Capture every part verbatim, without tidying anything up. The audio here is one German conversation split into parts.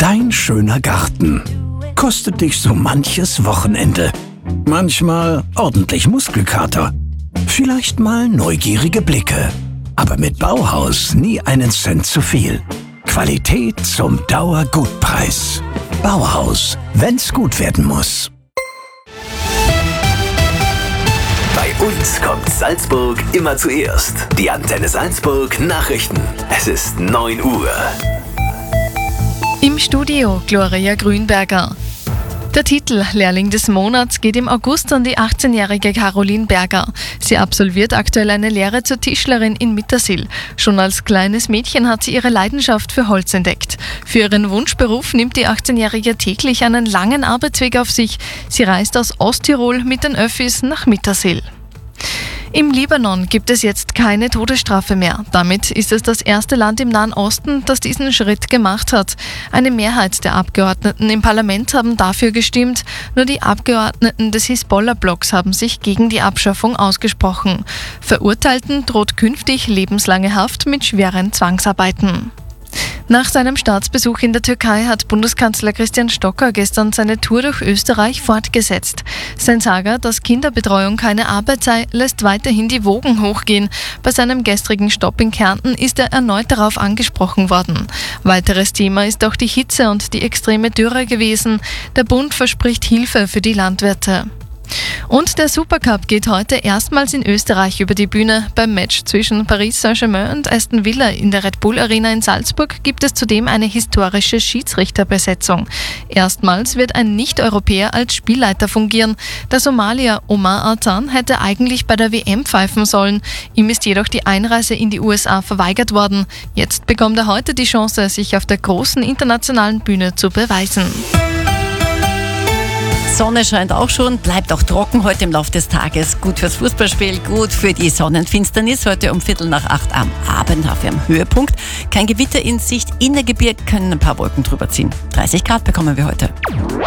Dein schöner Garten kostet dich so manches Wochenende. Manchmal ordentlich Muskelkater. Vielleicht mal neugierige Blicke. Aber mit Bauhaus nie einen Cent zu viel. Qualität zum Dauergutpreis. Bauhaus, wenn's gut werden muss. Bei uns kommt Salzburg immer zuerst. Die Antenne Salzburg Nachrichten. Es ist neun Uhr. Im Studio Gloria Grünberger. Der Titel Lehrling des Monats geht im August an die achtzehnjährige Caroline Berger. Sie absolviert aktuell eine Lehre zur Tischlerin in Mittersill. Schon als kleines Mädchen hat sie ihre Leidenschaft für Holz entdeckt. Für ihren Wunschberuf nimmt die achtzehnjährige täglich einen langen Arbeitsweg auf sich. Sie reist aus Osttirol mit den Öffis nach Mittersill. Im Libanon gibt es jetzt keine Todesstrafe mehr. Damit ist es das erste Land im Nahen Osten, das diesen Schritt gemacht hat. Eine Mehrheit der Abgeordneten im Parlament haben dafür gestimmt. Nur die Abgeordneten des Hisbollah-Blocks haben sich gegen die Abschaffung ausgesprochen. Verurteilten droht künftig lebenslange Haft mit schweren Zwangsarbeiten. Nach seinem Staatsbesuch in der Türkei hat Bundeskanzler Christian Stocker gestern seine Tour durch Österreich fortgesetzt. Sein Saga, dass Kinderbetreuung keine Arbeit sei, lässt weiterhin die Wogen hochgehen. Bei seinem gestrigen Stopp in Kärnten ist er erneut darauf angesprochen worden. Weiteres Thema ist auch die Hitze und die extreme Dürre gewesen. Der Bund verspricht Hilfe für die Landwirte. Und der Supercup geht heute erstmals in Österreich über die Bühne. Beim Match zwischen Paris Saint-Germain und Aston Villa in der Red Bull Arena in Salzburg gibt es zudem eine historische Schiedsrichterbesetzung. Erstmals wird ein Nicht-Europäer als Spielleiter fungieren. Der Somalier Omar Artan hätte eigentlich bei der W M pfeifen sollen. Ihm ist jedoch die Einreise in die U S A verweigert worden. Jetzt bekommt er heute die Chance, sich auf der großen internationalen Bühne zu beweisen. Sonne scheint auch schon, bleibt auch trocken heute im Laufe des Tages. Gut fürs Fußballspiel, gut für die Sonnenfinsternis. Heute um Viertel nach acht am Abend, dafür am Höhepunkt. Kein Gewitter in Sicht, in der Gebirge können ein paar Wolken drüber ziehen. dreißig Grad bekommen wir heute.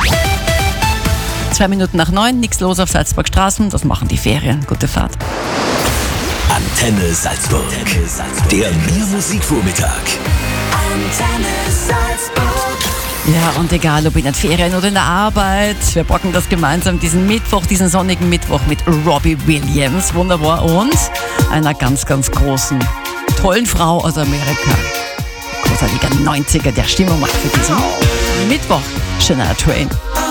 Zwei Minuten nach neun, nichts los auf Salzburg Straßen, das machen die Ferien. Gute Fahrt. Antenne Salzburg. Der Mehr-Musik-Vormittag. Antenne Salzburg. Ja, und egal ob in den Ferien oder in der Arbeit, wir packen das gemeinsam diesen Mittwoch, diesen sonnigen Mittwoch mit Robbie Williams. Wunderbar. Und einer ganz, ganz großen, tollen Frau aus Amerika. Großartiger neunziger, der Stimmung macht für diesen Mittwoch. Shania Twain.